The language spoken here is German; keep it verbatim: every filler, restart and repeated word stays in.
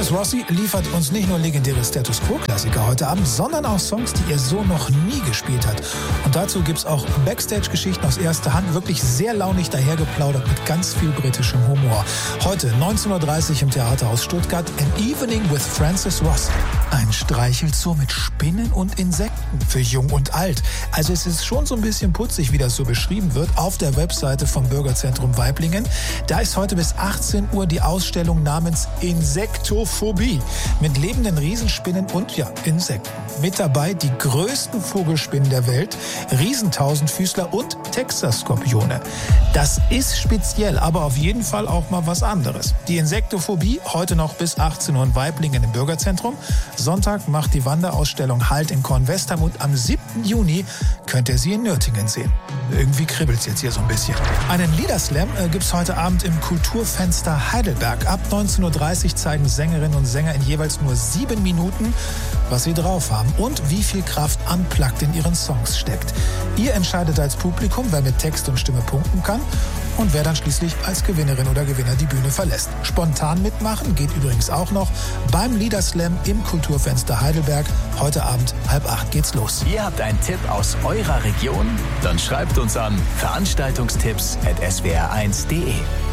Francis Rossi liefert uns nicht nur legendäre Status Quo-Klassiker heute Abend, sondern auch Songs, die er so noch nie gespielt hat. Und dazu gibt's auch Backstage-Geschichten aus erster Hand, wirklich sehr launig dahergeplaudert mit ganz viel britischem Humor. Heute neunzehn Uhr dreißig im Theaterhaus Stuttgart, An Evening with Francis Rossi. Ein Streichelzoo mit Spinnen und Insekten für Jung und Alt. Also es ist schon so ein bisschen putzig, wie das so beschrieben wird, auf der Webseite vom Bürgerzentrum Waiblingen. Da ist heute bis achtzehn Uhr die Ausstellung namens Insektophobie mit lebenden Riesenspinnen und ja, Insekten. Mit dabei die größten Vogelspinnen der Welt, Riesentausendfüßler und Texas-Skorpione. Das ist speziell, aber auf jeden Fall auch mal was anderes. Die Insektophobie heute noch bis achtzehn Uhr in Waiblingen im Bürgerzentrum. Sonntag macht die Wanderausstellung Halt in Kornwestheim und am siebten Juni könnt ihr sie in Nürtingen sehen. Irgendwie kribbelt's jetzt hier so ein bisschen. Einen Liederslam äh, gibt's heute Abend im Kulturfenster Heidelberg. Ab neunzehn Uhr dreißig zeigen Sängerinnen und Sänger in jeweils nur sieben Minuten, was sie drauf haben und wie viel Kraft Unplugged in ihren Songs steckt. Ihr entscheidet als Publikum, wer mit Text und Stimme punkten kann und wer dann schließlich als Gewinnerin oder Gewinner die Bühne verlässt. Spontan mitmachen geht übrigens auch noch beim Liederslam im Kulturfenster Heidelberg. Heute Abend halb acht geht's los. Ihr habt einen Tipp aus eurer Region? Dann schreibt uns an veranstaltungstipps at s w r eins punkt d e.